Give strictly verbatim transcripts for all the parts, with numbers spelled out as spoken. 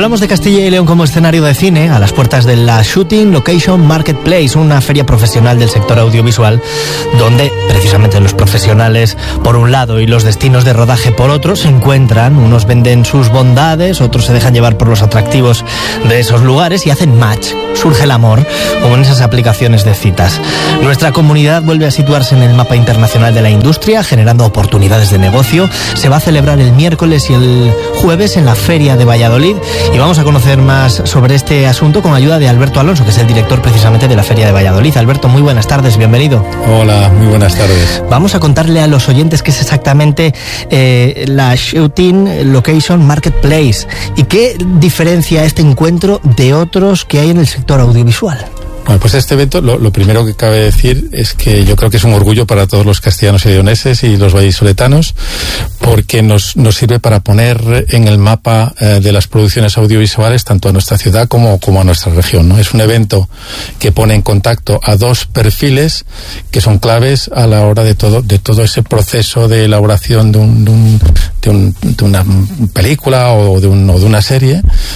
Hablamos de Castilla y León como escenario de cine a las puertas de la Shooting Location Marketplace, una feria profesional del sector audiovisual, donde precisamente los profesionales por un lado y los destinos de rodaje por otro se encuentran. Unos venden sus bondades, otros se dejan llevar por los atractivos de esos lugares y hacen match. Surge el amor, como en esas aplicaciones de citas. Nuestra comunidad vuelve a situarse en el mapa internacional de la industria, generando oportunidades de negocio. Se va a celebrar el miércoles y el jueves en la Feria de Valladolid. Y vamos a conocer más sobre este asunto con ayuda de Alberto Alonso, que es el director precisamente de la Feria de Valladolid. Alberto, muy buenas tardes, bienvenido. Hola, muy buenas tardes. Vamos a contarle a los oyentes qué es exactamente eh, la Shooting Location Marketplace y qué diferencia este encuentro de otros que hay en el sector audiovisual. Bueno, pues este evento, lo, lo primero que cabe decir es que yo creo que es un orgullo para todos los castellanos y leoneses y los vallisoletanos, porque nos, nos sirve para poner en el mapa eh, de las producciones audiovisuales tanto a nuestra ciudad como, como a nuestra región, ¿no? Es un evento que pone en contacto a dos perfiles que son claves a la hora de todo, de todo ese proceso de elaboración de, un, de, un, de, un, de una película o de, un, o de una serie.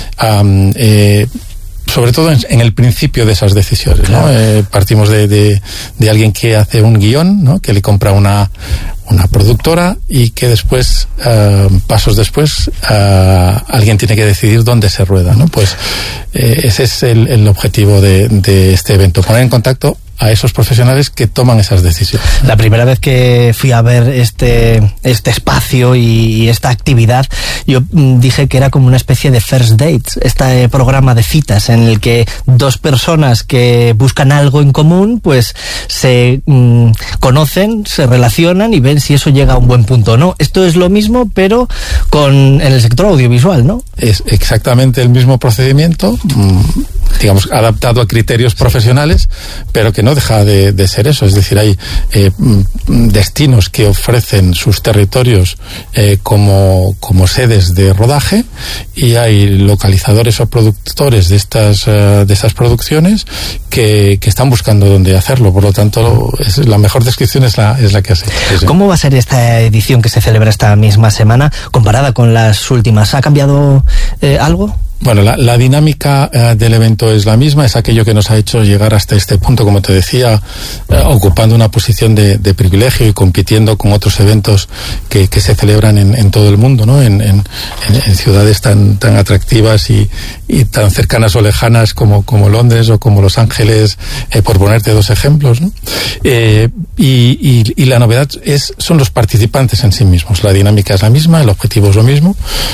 Um, eh, sobre todo en, en el principio de esas decisiones, ¿no? Eh, partimos de, de, de alguien que hace un guión, ¿no? Que le compra una, una productora y que después, uh, pasos después, uh, alguien tiene que decidir dónde se rueda, ¿no? Pues eh, ese es el, el objetivo de, de este evento, poner en contacto a esos profesionales que toman esas decisiones. La primera vez que fui a ver este, este espacio y, y esta actividad, yo mm, dije que era como una especie de first dates, este programa de citas en el que dos personas que buscan algo en común, pues se mm, conocen, se relacionan y ven si eso llega a un buen punto o no. Esto es lo mismo, pero con en el sector audiovisual, ¿no? Es exactamente el mismo procedimiento, mmm, digamos, adaptado a criterios profesionales, pero que no deja de, de ser eso. Es decir, hay eh, destinos que ofrecen sus territorios eh, como, como sedes de rodaje, y hay localizadores o productores de estas, uh, de estas producciones que, que están buscando dónde hacerlo. Por lo tanto, es, la mejor descripción es la, es la que hace. Sí. ¿Cómo va a ser esta edición que se celebra esta misma semana comparada con las últimas? ¿Ha cambiado eh, algo? Bueno, la, la dinámica uh, del evento es la misma, es aquello que nos ha hecho llegar hasta este punto, como te decía, uh, ocupando una posición de, de privilegio y compitiendo con otros eventos que, que se celebran en, en todo el mundo, ¿no? En, en, en ciudades tan, tan atractivas y, y tan cercanas o lejanas como, como Londres o como Los Ángeles, eh, por ponerte dos ejemplos, ¿no? Eh, y, y, y la novedad es, son los participantes en sí mismos. La dinámica es la misma, el objetivo es lo mismo,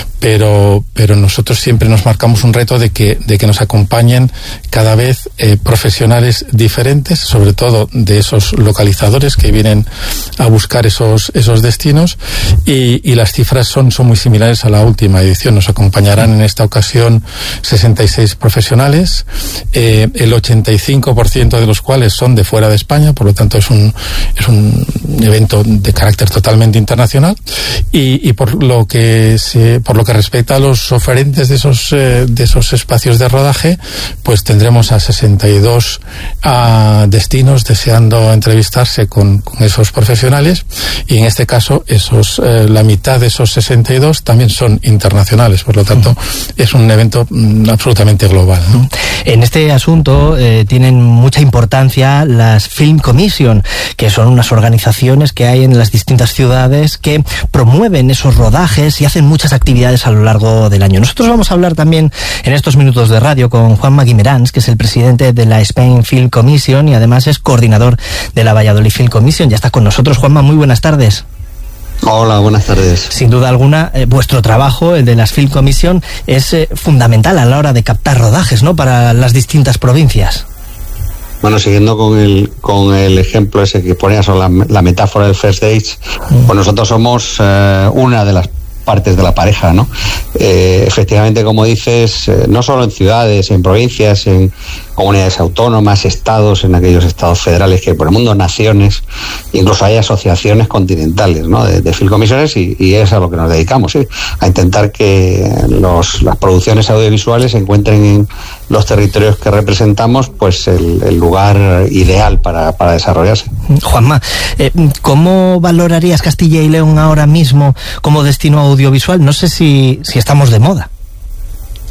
pero, pero nosotros siempre nos marcamos un reto de que, de que nos acompañen cada vez eh, profesionales diferentes, sobre todo de esos localizadores que vienen a buscar esos, esos destinos, y, y las cifras son, son muy similares a la última edición. Nos acompañarán en esta ocasión sesenta y seis profesionales, eh, el ochenta y cinco por ciento de los cuales son de fuera de España, por lo tanto es un, es un evento de carácter totalmente internacional, y, y por lo que se, por lo que respecta a los oferentes de esos eh, de esos espacios de rodaje, pues tendremos a sesenta y dos a destinos deseando entrevistarse con, con esos profesionales, y en este caso esos eh, la mitad de esos sesenta y dos también son internacionales, por lo tanto uh-huh. es un evento mm, absolutamente global, ¿no? En este asunto eh, tienen mucha importancia las Film Commission, que son unas organizaciones que hay en las distintas ciudades que promueven esos rodajes y hacen muchas actividades a lo largo del año. Nosotros vamos a hablar también en estos minutos de radio con Juanma Guimerans, que es el presidente de la Spain Film Commission y además es coordinador de la Valladolid Film Commission. Ya está con nosotros. Juanma, muy buenas tardes. Hola, buenas tardes. Sin duda alguna, eh, vuestro trabajo, el de las Film Commission, es eh, fundamental a la hora de captar rodajes, ¿no?, para las distintas provincias. Bueno, siguiendo con el con el ejemplo ese que ponías, o la, la metáfora del first dates, mm. pues nosotros somos eh, una de las partes de la pareja, ¿no? Eh, efectivamente, como dices, eh, no solo en ciudades, en provincias, en comunidades autónomas, estados, en aquellos estados federales que hay por el mundo, naciones, incluso hay asociaciones continentales, ¿no?, de, de film comisiones, y, y es a lo que nos dedicamos, ¿sí?, a intentar que los, las producciones audiovisuales encuentren en los territorios que representamos pues el, el lugar ideal para, para desarrollarse. Juanma, eh, ¿cómo valorarías Castilla y León ahora mismo como destino audiovisual? No sé si, si estamos de moda.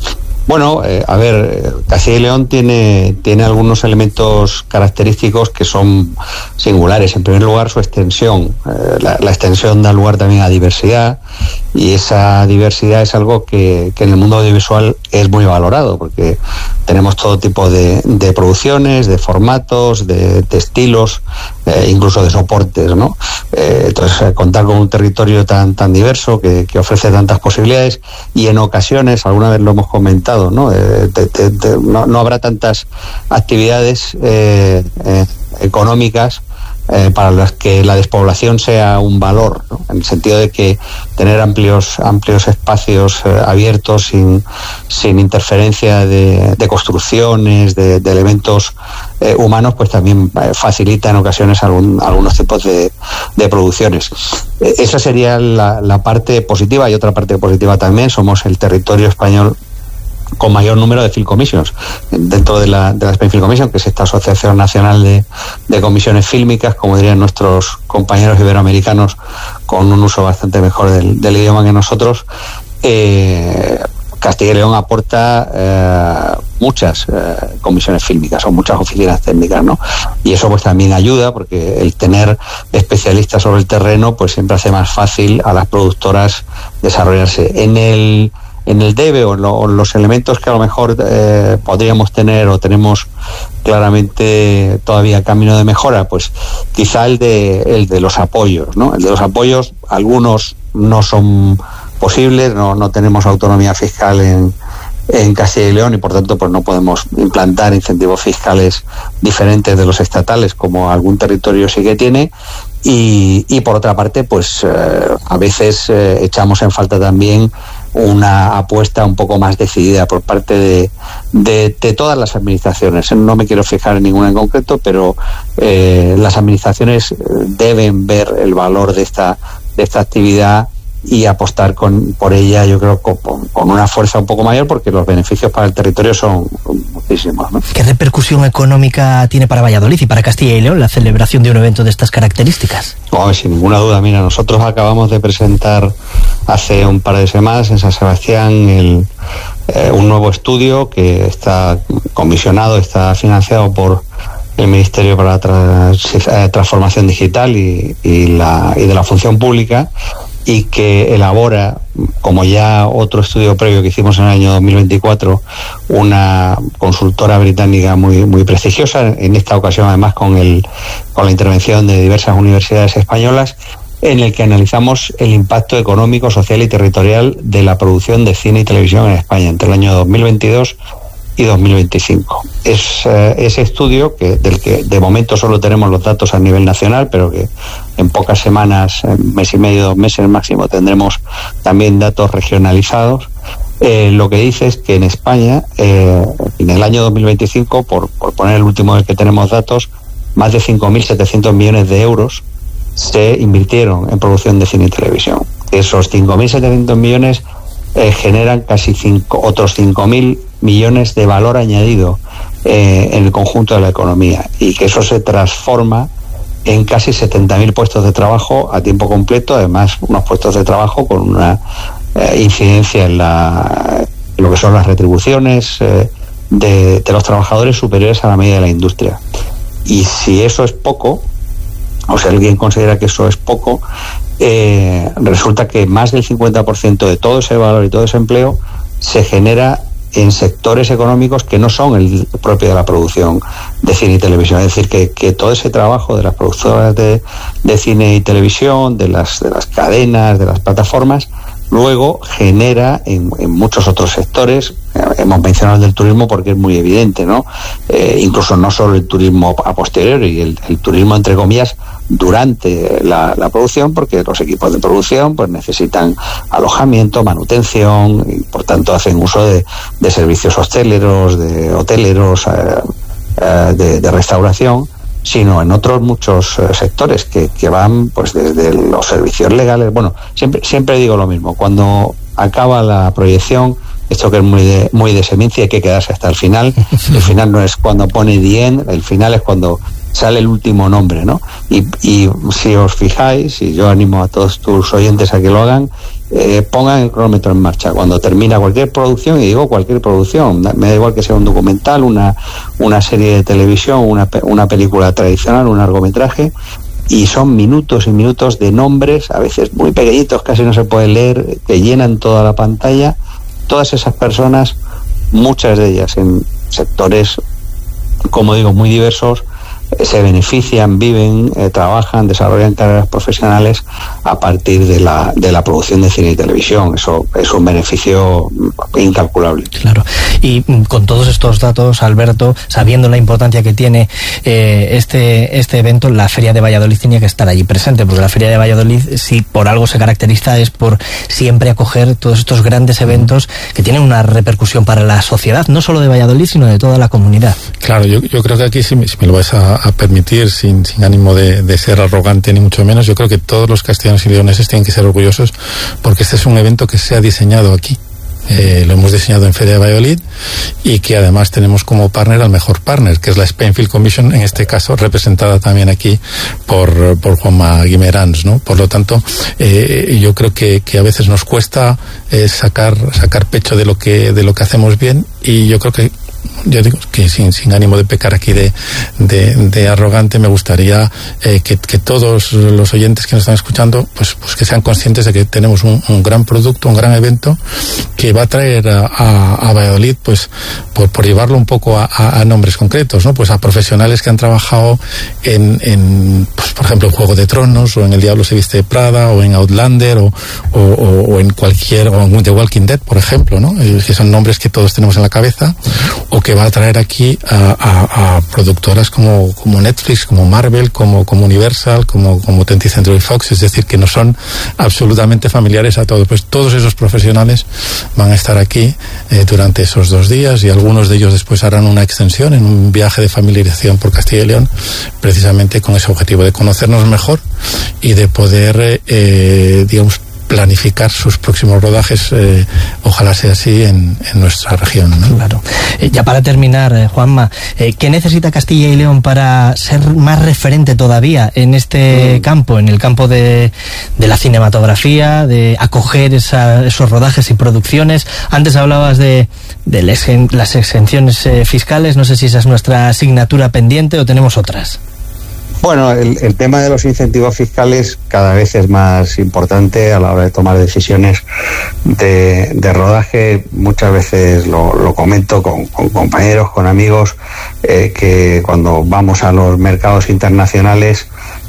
Bueno, eh, a ver, Castilla y León tiene, tiene algunos elementos característicos que son singulares. En primer lugar, su extensión. Eh, la, la extensión da lugar también a diversidad, y esa diversidad es algo que, que en el mundo audiovisual es muy valorado, porque tenemos todo tipo de, de producciones, de formatos, de, de estilos, eh, incluso de soportes, ¿no? Eh, entonces, eh, contar con un territorio tan, tan diverso que, que ofrece tantas posibilidades, y en ocasiones, alguna vez lo hemos comentado, ¿no? Eh, te, te, te, no, no habrá tantas actividades eh, eh, económicas eh, para las que la despoblación sea un valor, ¿no? En el sentido de que tener amplios amplios espacios eh, abiertos sin, sin interferencia de, de construcciones, de, de elementos eh, humanos, pues también eh, facilita en ocasiones algún, algunos tipos de, de producciones. Eh, esa sería la, la parte positiva. Y otra parte positiva también: somos el territorio español con mayor número de Film Commissions dentro de la, de la Spain Film Commission, que es esta asociación nacional de, de comisiones fílmicas, como dirían nuestros compañeros iberoamericanos, con un uso bastante mejor del, del idioma que nosotros. eh, Castilla y León aporta eh, muchas eh, comisiones fílmicas o muchas oficinas técnicas, ¿no? Y eso pues también ayuda, porque el tener especialistas sobre el terreno pues siempre hace más fácil a las productoras desarrollarse. En el en el debe o, lo, o los elementos que a lo mejor eh, podríamos tener o tenemos claramente todavía camino de mejora, pues quizá el de el de los apoyos, ¿no? El de los apoyos, algunos no son posibles, no, no tenemos autonomía fiscal en, en Castilla y León, y por tanto pues no podemos implantar incentivos fiscales diferentes de los estatales, como algún territorio sí que tiene. Y, y por otra parte pues eh, a veces eh, echamos en falta también una apuesta un poco más decidida por parte de, de, de todas las administraciones. No me quiero fijar en ninguna en concreto, pero eh, las administraciones deben ver el valor de esta, de esta actividad y apostar con, por ella, yo creo, con, con una fuerza un poco mayor, porque los beneficios para el territorio son muchísimos, ¿no? ¿Qué repercusión económica tiene para Valladolid y para Castilla y León la celebración de un evento de estas características? Oh, sin ninguna duda. Mira, nosotros acabamos de presentar hace un par de semanas en San Sebastián el, eh, un nuevo estudio que está comisionado, está financiado por el Ministerio para la Trans, eh, Transformación Digital y, y, la, y de la Función Pública, y que elabora, como ya otro estudio previo que hicimos en el año dos mil veinticuatro, una consultora británica muy muy prestigiosa, en esta ocasión además con el con la intervención de diversas universidades españolas, en el que analizamos el impacto económico, social y territorial de la producción de cine y televisión en España entre el año dos mil veintidós y dos mil veinticinco. Es eh, ese estudio, que del que de momento solo tenemos los datos a nivel nacional, pero que en pocas semanas, en mes y medio, dos meses máximo, tendremos también datos regionalizados. Eh, lo que dice es que en España, eh, en el año dos mil veinticinco, por, por poner el último del que tenemos datos, más de cinco mil setecientos millones de euros se invirtieron en producción de cine y televisión. Esos cinco mil setecientos millones eh, generan casi cinco, otros cinco mil millones de valor añadido eh, en el conjunto de la economía, y que eso se transforma en casi setenta mil puestos de trabajo a tiempo completo, además unos puestos de trabajo con una eh, incidencia en, la, en lo que son las retribuciones eh, de, de los trabajadores superiores a la media de la industria. Y si eso es poco, o si alguien considera que eso es poco, eh, resulta que más del cincuenta por ciento de todo ese valor y todo ese empleo se genera en sectores económicos que no son el propio de la producción de cine y televisión. Es decir, que, que todo ese trabajo de las productoras de, de cine y televisión, de las, de las cadenas, de las plataformas, luego genera en, en muchos otros sectores. Hemos mencionado el del turismo porque es muy evidente, ¿no? Eh, incluso no solo el turismo a posteriori, el, el turismo entre comillas durante la, la producción, porque los equipos de producción pues necesitan alojamiento, manutención, y por tanto hacen uso de, de servicios hosteleros, de hoteleros, eh, eh, de, de restauración, sino en otros muchos eh, sectores que, que van pues desde los servicios legales. Bueno, siempre siempre digo lo mismo: cuando acaba la proyección, esto que es muy de, muy de semencia, hay que quedarse hasta el final. El final no es cuando pone the end, el final es cuando sale el último nombre, ¿no? Y, y si os fijáis, y yo animo a todos tus oyentes a que lo hagan, eh, pongan el cronómetro en marcha cuando termina cualquier producción, y digo cualquier producción, me da igual que sea un documental, una, una serie de televisión, una, una película tradicional, un largometraje, y son minutos y minutos de nombres, a veces muy pequeñitos, casi no se puede leer, que llenan toda la pantalla. Todas esas personas, muchas de ellas en sectores, como digo, muy diversos, se benefician, viven, eh, trabajan, desarrollan carreras profesionales a partir de la, de la producción de cine y televisión. Eso es un beneficio incalculable. Claro. Y con todos estos datos, Alberto, sabiendo la importancia que tiene eh, este, este evento, la Feria de Valladolid tenía que estar allí presente, porque la Feria de Valladolid, si por algo se caracteriza, es por siempre acoger todos estos grandes eventos que tienen una repercusión para la sociedad, no solo de Valladolid, sino de toda la comunidad. Claro, yo, yo creo que aquí, si me, si me lo vais a, a permitir, sin, sin ánimo de, de ser arrogante ni mucho menos, yo creo que todos los castellanos y leoneses tienen que ser orgullosos, porque este es un evento que se ha diseñado aquí. Eh, lo hemos diseñado en Feria de Valladolid, y que además tenemos como partner al mejor partner, que es la Spain Film Commission, en este caso representada también aquí por, por Juanma Guimerans, ¿no? Por lo tanto, eh, yo creo que, que a veces nos cuesta eh, sacar, sacar pecho de lo que, de lo que hacemos bien, y yo creo que, yo digo que sin, sin ánimo de pecar aquí de, de, de arrogante, me gustaría eh, que, que todos los oyentes que nos están escuchando, pues, pues que sean conscientes de que tenemos un, un gran producto, un gran evento que va a traer a, a, a Valladolid, pues por, por llevarlo un poco a, a, a nombres concretos, ¿no? Pues a profesionales que han trabajado en, en pues, por ejemplo, en Juego de Tronos, o en El Diablo se viste de Prada, o en Outlander, o, o, o, o en cualquier, o en The Walking Dead, por ejemplo, ¿no? Que son nombres que todos tenemos en la cabeza, o que va a traer aquí a, a, a productoras como, como Netflix, como Marvel, como, como Universal, como, como twentieth Century Fox, es decir, que no son absolutamente familiares a todos. Pues todos esos profesionales van a estar aquí eh, durante esos dos días, y algunos de ellos después harán una extensión en un viaje de familiarización por Castilla y León, precisamente con ese objetivo de conocernos mejor y de poder, eh, digamos, planificar sus próximos rodajes, eh, ojalá sea así en, en nuestra región, ¿no? Claro. Eh, ya para terminar, eh, Juanma, eh, ¿qué necesita Castilla y León para ser más referente todavía en este mm. campo, en el campo de, de la cinematografía, de acoger esa, esos rodajes y producciones? Antes hablabas de, de las exenciones eh, fiscales, no sé si esa es nuestra asignatura pendiente o tenemos otras. Bueno, el, el tema de los incentivos fiscales cada vez es más importante a la hora de tomar decisiones de, de rodaje. Muchas veces lo, lo comento con, con compañeros, con amigos, eh, que cuando vamos a los mercados internacionales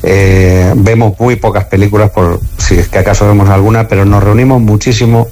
eh, vemos muy pocas películas, por si es que acaso vemos alguna, pero nos reunimos muchísimo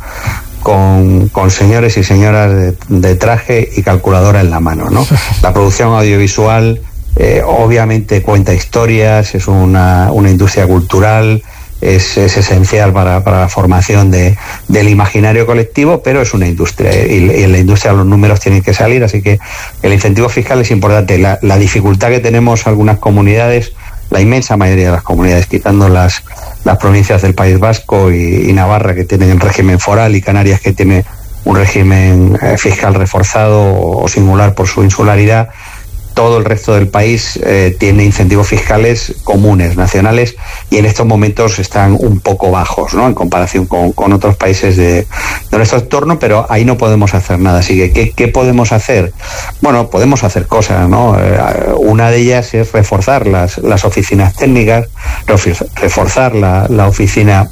Con, con señores y señoras de, de traje y calculadora en la mano, ¿no? La producción audiovisual eh, obviamente cuenta historias, es una, una industria cultural, es, es esencial para, para la formación de, del imaginario colectivo, pero es una industria, y, y en la industria los números tienen que salir, así que el incentivo fiscal es importante. La, la dificultad que tenemos algunas comunidades, la inmensa mayoría de las comunidades, quitando las, las provincias del País Vasco y, y Navarra, que tienen el régimen foral, y Canarias, que tiene un régimen eh, fiscal reforzado o, o singular por su insularidad, todo el resto del país eh, tiene incentivos fiscales comunes, nacionales, y en estos momentos están un poco bajos, ¿no?, en comparación con, con otros países de, de nuestro entorno, pero ahí no podemos hacer nada. Así que, ¿qué, qué podemos hacer? Bueno, podemos hacer cosas, ¿no? Eh, una de ellas es reforzar las, las oficinas técnicas, reforzar la, la oficina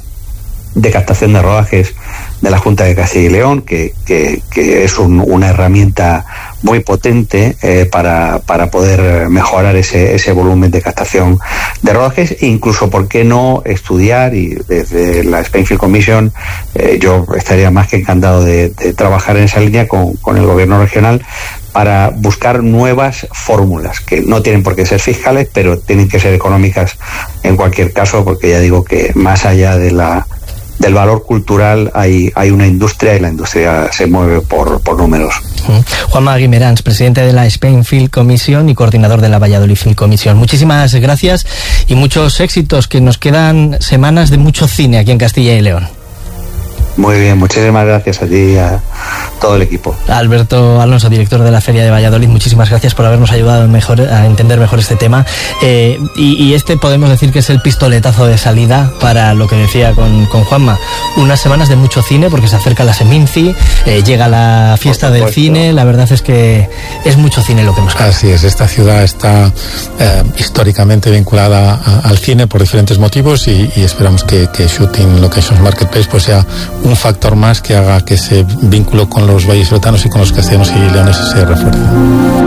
de captación de rodajes de la Junta de Castilla y León, que, que, que es un, una herramienta muy potente eh, para, para poder mejorar ese, ese volumen de captación de rodajes, e incluso, ¿por qué no estudiar? Y desde la Spain Film Commission eh, yo estaría más que encantado de, de trabajar en esa línea con, con el gobierno regional, para buscar nuevas fórmulas, que no tienen por qué ser fiscales, pero tienen que ser económicas en cualquier caso, porque ya digo que más allá de la del valor cultural hay, hay una industria, y la industria se mueve por, por números. Juanma Guimerans, presidente de la Spain Film Commission y coordinador de la Valladolid Film Commission. Muchísimas gracias y muchos éxitos, que nos quedan semanas de mucho cine aquí en Castilla y León. Muy bien, muchísimas gracias a ti y a todo el equipo. Alberto Alonso, director de la Feria de Valladolid, muchísimas gracias por habernos ayudado mejor, a entender mejor este tema. Eh, y, y este podemos decir que es el pistoletazo de salida para lo que decía con, con Juanma. Unas semanas de mucho cine, porque se acerca la Seminci, eh, llega la fiesta del cine, la verdad es que es mucho cine lo que nos queda. Así es, esta ciudad está eh, históricamente vinculada a, al cine por diferentes motivos y, y esperamos que, que Shooting Locations Marketplace pues sea un factor más que haga que ese vínculo con los vallisoletanos y con los castellanos y leoneses se refuerce.